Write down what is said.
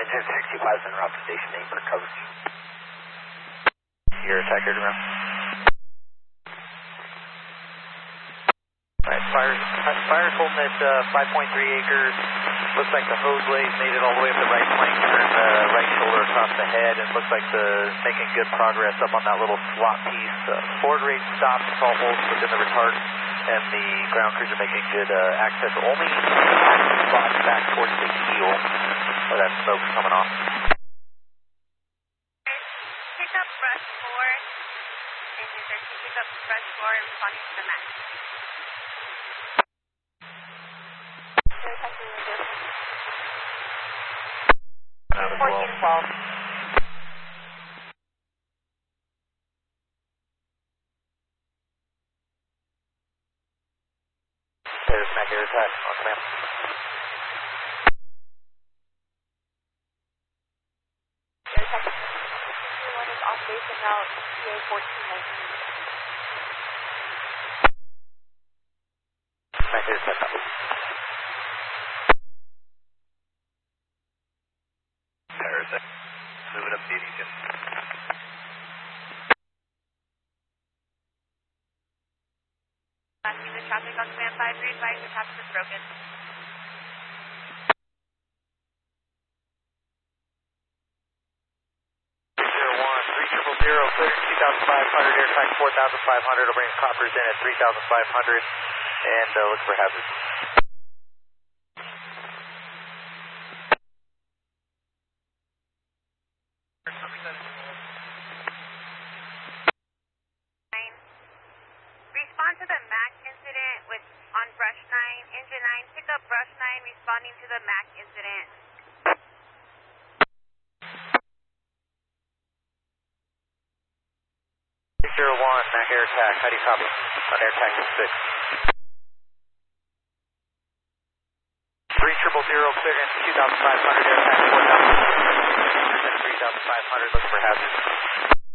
1065 is en route to Station 8 for coverage. Your attack air to ground. Alright, fire's holding at 5.3 acres. Looks like the hose blade made it all the way up the right flank, turned the right shoulder across the head, and looks like making good progress up on that little slot piece. Forward rate stopped, it's all holes within the retard, and the ground crews are making good access. Only spots back towards the heel where that smoke's coming off. Pick up brush 4, and pick up brush 4 and responding to the max. 1412. There's Mac Air attack on command. Air attack 61 is off base and now PA 1419. Mac Air attack up. Parasec. Moving up the Egypt. Passing the traffic on command 5, re-advise the traffic is broken. 301, 3000, clear 2,500, air track 4,500, will bring coppers in at 3,500, and look for hazards. Respond to the MAC incident on brush 9. Engine 9, pick up brush 9, responding to the MAC incident. 601, MAC air attack, how do you copy? On air attack 6. 3000, clear in 2,500, air attack 4,000, 3,500, looking for hazards.